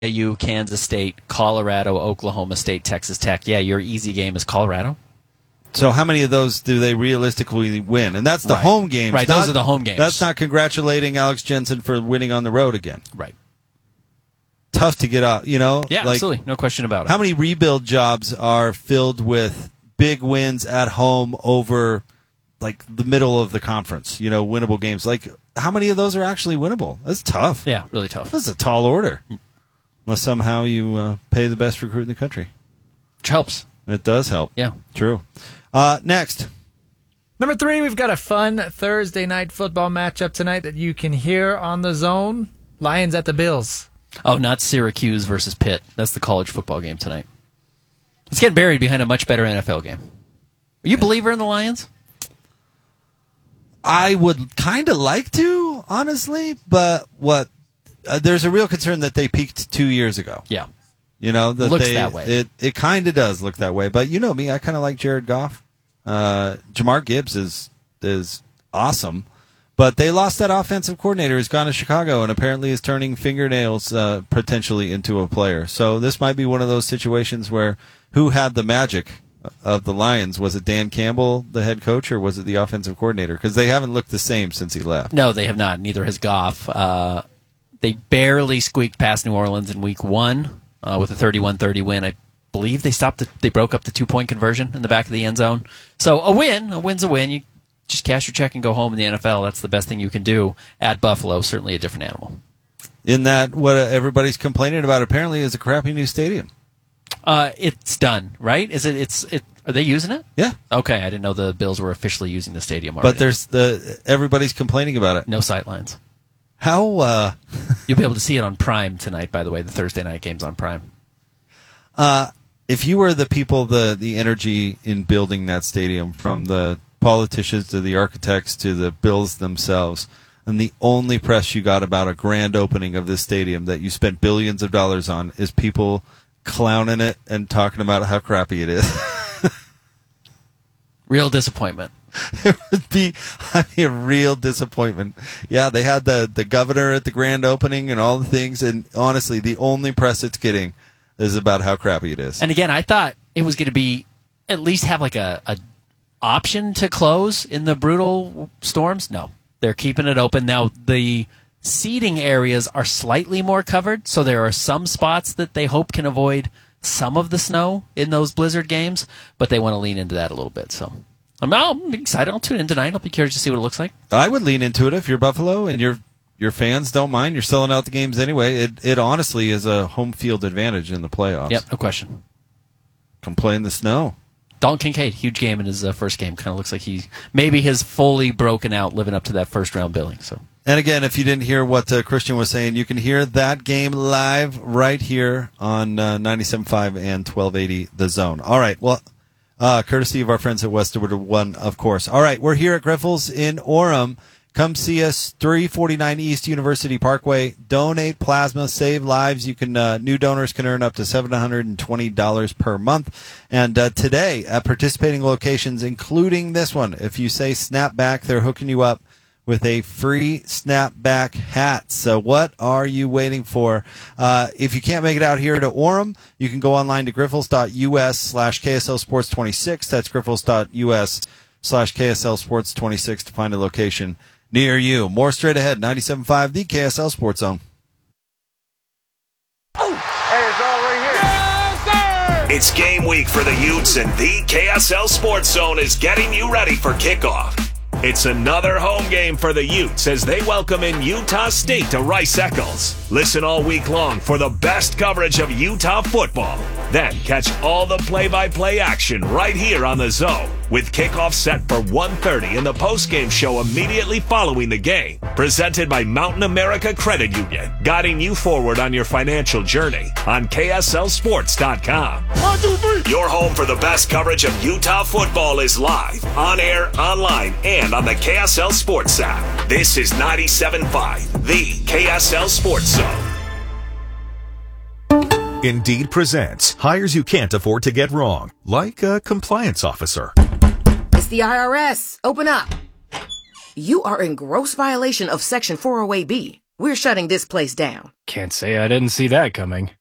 BYU, Kansas State, Colorado, Oklahoma State, Texas Tech. Yeah, your easy game is Colorado. So how many of those do they realistically win? And that's the home games. Right, those are the home games. That's not congratulating Alex Jensen for winning on the road again. Right. Tough to get out, Yeah, absolutely. No question about it. How many rebuild jobs are filled with big wins at home over like the middle of the conference, winnable games? Like, how many of those are actually winnable? That's tough. Yeah, really tough. That's a tall order. Unless somehow you pay the best recruit in the country. Which helps. It does help. Yeah. True. Next. Number 3, we've got a fun Thursday night football matchup tonight that you can hear on the Zone. Lions at the Bills. Oh, not Syracuse versus Pitt. That's the college football game tonight. It's getting buried behind a much better NFL game. Are you a believer in the Lions? I would kind of like to, honestly, but there's a real concern that they peaked 2 years ago. Yeah. That looks that way. It kind of does look that way. But you know me, I kind of like Jared Goff. Jamar Gibbs is awesome. But they lost that offensive coordinator who's gone to Chicago and apparently is turning fingernails potentially into a player. So this might be one of those situations where who had the magic of the Lions? Was it Dan Campbell, the head coach, or was it the offensive coordinator? Because they haven't looked the same since he left. No, they have not. Neither has Goff. They barely squeaked past New Orleans in week 1 with a 31-30 win. I believe they broke up the 2-point conversion in the back of the end zone. So a win's a win. You just cash your check and go home in the NFL. That's the best thing you can do. At Buffalo, certainly a different animal. In that, what everybody's complaining about apparently is a crappy new stadium. It's done, right? Are they using it? Yeah. Okay, I didn't know the Bills were officially using the stadium already. But everybody's complaining about it. No sightlines. How? You'll be able to see it on Prime tonight, by the way. The Thursday night game's on Prime. If you were the people, the energy in building that stadium, from the politicians to the architects to the Bills themselves, and the only press you got about a grand opening of this stadium that you spent billions of dollars on is people clowning it and talking about how crappy it is. Real disappointment. It would be a real disappointment. Yeah, they had the governor at the grand opening and all the things, and honestly, the only press it's getting is about how crappy it is. And again, I thought it was going to be at least have like a option to close in the brutal storms. No, they're keeping it open. Now, the seating areas are slightly more covered, so there are some spots that they hope can avoid some of the snow in those blizzard games, but they want to lean into that a little bit. So I'm excited. I'll tune in tonight. I'll be curious to see what it looks like. I would lean into it if you're Buffalo and your fans don't mind. You're selling out the games anyway. It honestly is a home field advantage in the playoffs. Yep, no question. Come play in the snow. Dalton Kincaid, huge game in his first game. Kind of looks like he maybe has fully broken out living up to that first-round billing. So. And again, if you didn't hear what Christian was saying, you can hear that game live right here on 97.5 and 1280 The Zone. All right, well, courtesy of our friends at Westwood One, of course. All right, we're here at Grifols in Orem. Come see us, 349 East University Parkway. Donate plasma, save lives. You can new donors can earn up to $720 per month. And today, at participating locations, including this one, if you say Snapback, they're hooking you up with a free Snapback hat. So what are you waiting for? If you can't make it out here to Orem, you can go online to grifols.us/KSL Sports 26. That's grifols.us/KSL Sports 26 to find a location near you. More straight ahead, 97.5, the KSL Sports Zone. Oh! Hey, it's all right here. Yes, sir! It's game week for the Utes, and the KSL Sports Zone is getting you ready for kickoff. It's another home game for the Utes as they welcome in Utah State to Rice-Eccles. Listen all week long for the best coverage of Utah football. Then catch all the play-by-play action right here on The Zone, with kickoff set for 1:30 and the post-game show immediately following the game. Presented by Mountain America Credit Union, guiding you forward on your financial journey on KSLSports.com. 1, 2, 3. Your home for the best coverage of Utah football is live, on air, online, and on the KSL Sports app. This is 97.5, the KSL Sports Zone. Indeed presents hires you can't afford to get wrong, like a compliance officer. It's the IRS. Open up. You are in gross violation of Section 408B, we're shutting this place down. Can't say I didn't see that coming.